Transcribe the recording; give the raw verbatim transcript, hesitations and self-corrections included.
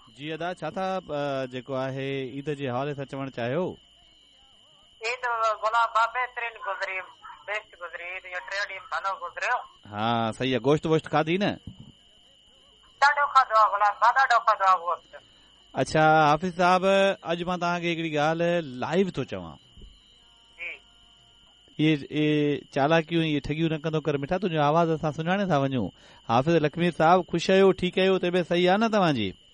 जी अदा छा था जेको आहे ईद जे हवाले सां चवणु चाहियो? ईद गुलाब बेहतरीन गुज़री, बेस्ट गुज़री, ईद जो टे ॾींहं भलो गुज़रियो। हा सही आहे। गोश्त वोश्त खाधी न? ॾाढो खाधो आहे गुलाब, ॾाढो खाधो आहे गोश्त। अच्छा हाफ़िज़ साहब, अॼु मां तव्हांखे हिकिड़ी ॻाल्हि लाइव थो चवां। इहे इहे चालाकियूं इहे ठगियूं न कंदो कर मिठा, तुंहिंजो आवाज़ असां सुञाणे था वञूं। हाफ़िज़ लखमीर साहब ख़ुशि आहियो, ठीकु आहियो, तबियत सही आहे न तव्हांजी?